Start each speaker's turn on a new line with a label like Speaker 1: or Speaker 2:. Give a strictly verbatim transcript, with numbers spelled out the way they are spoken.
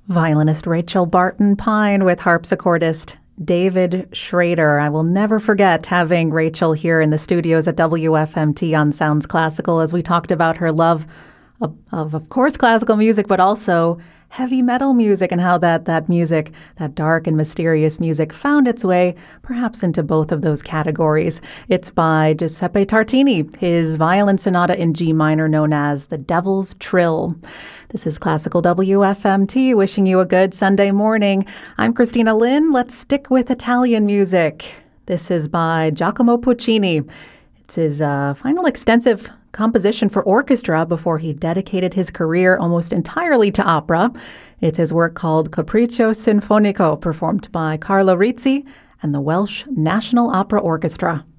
Speaker 1: Violinist Rachel Barton Pine with harpsichordist David Schrader. I will never forget having Rachel here in the studios at W F M T on Sounds Classical as we talked about her love of, of, of course, classical music, but also heavy metal music and how that, that music, that dark and mysterious music, found its way perhaps into both of those categories. It's by Giuseppe Tartini, his violin sonata in G minor known as The Devil's Trill. This is Classical W F M T, wishing you a good Sunday morning. I'm Christina Lynn. Let's stick with Italian music. This is by Giacomo Puccini. It's his uh, final extensive composition for orchestra before he dedicated his career almost entirely to opera. It's his work called Capriccio Sinfonico, performed by Carlo Rizzi and the Welsh National Opera Orchestra.